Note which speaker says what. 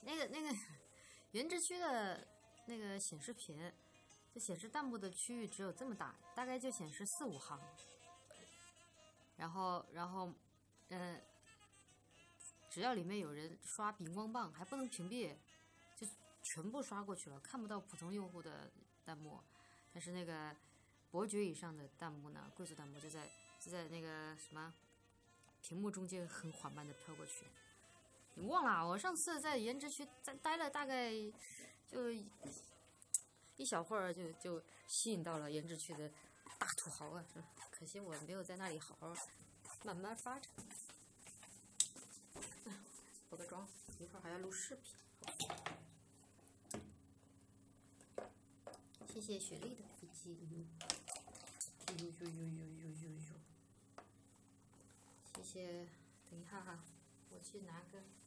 Speaker 1: 那个原汁区的那个显示屏，就显示弹幕的区域只有这么大，大概就显示4、5行。然后，只要里面有人刷荧光棒，还不能屏蔽，就全部刷过去了，看不到普通用户的弹幕。但是那个伯爵以上的弹幕呢，贵族弹幕就在那个什么屏幕中间很缓慢的飘过去。你忘了，我上次在颜值区待了大概就一小会儿，就吸引到了颜值区的大土豪啊！可惜我没有在那里好好慢慢发展。化个妆，一会儿还要录视频。谢谢雪莉的飞机。谢谢，等一下哈，我去拿个。